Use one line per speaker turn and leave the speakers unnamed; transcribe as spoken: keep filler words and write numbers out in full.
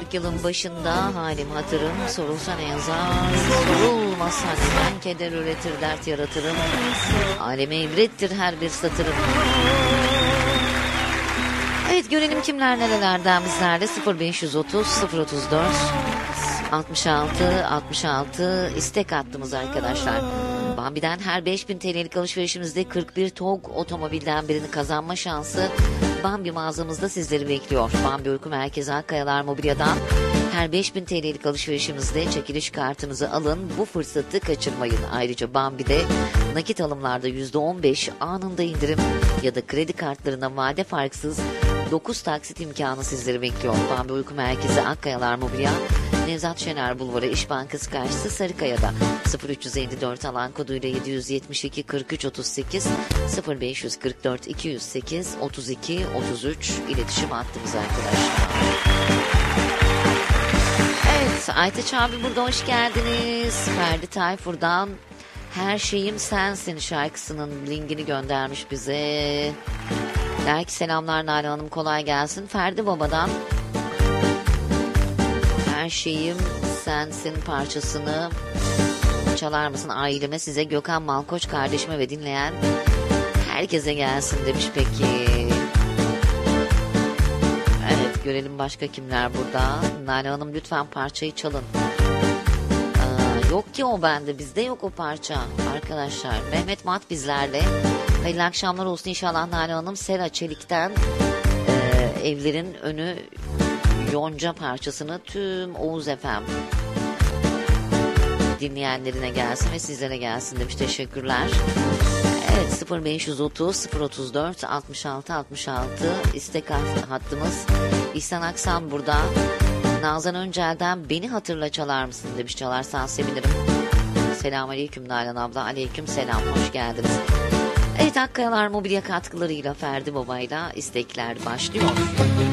kırk yılın başında halim hatırım sorulsa ne yazar, sorulmasa neden keder üretir dert yaratırım. Aleme ibrettir her bir satırım. Evet, görelim kimler nerelerden bizlerle. Sıfır beş yüz otuz sıfır otuz dört altmış altı altmış altı istek hattımız arkadaşlar. Bambi'den her beş bin T L'lik alışverişimizde kırk bir T O G otomobilden birini kazanma şansı Bambi mağazamızda sizleri bekliyor. Bambi Uyku Merkezi Akkayalar Mobilya'dan her beş bin T L'lik alışverişimizde çekiliş kartınızı alın. Bu fırsatı kaçırmayın. Ayrıca Bambi'de nakit alımlarda yüzde on beş anında indirim ya da kredi kartlarına vade farksız dokuz taksit imkanı sizleri bekliyor. Bambi Uyku Merkezi Akkayalar Mobilya, Nevzat Şener Bulvarı İş Bankası karşısı Sarıkaya'da. Sıfır üç yüz elli dört alan koduyla yedi yüz yetmiş iki kırk üç otuz sekiz sıfır beş yüz kırk dört iki yüz sekiz otuz iki otuz üç iletişim hattımız arkadaşlar. Evet, Aytaç abi burada, hoş geldiniz. Ferdi Tayfur'dan Her Şeyim Sensin şarkısının linkini göndermiş bize. Der ki selamlar Nalan Hanım, kolay gelsin. Ferdi Baba'dan Her Şeyim Sensin parçasını çalar mısın aileme, size, Gökhan Malkoç kardeşime ve dinleyen herkese gelsin demiş. Peki. Evet, görelim başka kimler burada. Nalan Hanım lütfen parçayı çalın. Aa, yok ki o bende, bizde yok o parça arkadaşlar. Mehmet Mat bizlerle. Hayırlı akşamlar olsun inşallah Nalan Hanım. Sera Çelik'ten e, Evlerin Önü Yonca parçasını tüm Oğuz F M dinleyenlerine gelsin ve sizlere gelsin demiş. Teşekkürler. Evet, sıfır beş yüz otuz sıfır otuz dört altmış altı altmış altı istek hattımız. İhsan Aksan burada. Nazan Öncel'den Beni Hatırla çalar mısın demiş. Çalarsan sevinirim. Selamünaleyküm Nalan abla. Aleyküm selam, hoş geldiniz. Evet, Akkayalar Mobilya katkılarıyla Ferdi Baba'yla istekler başlıyor.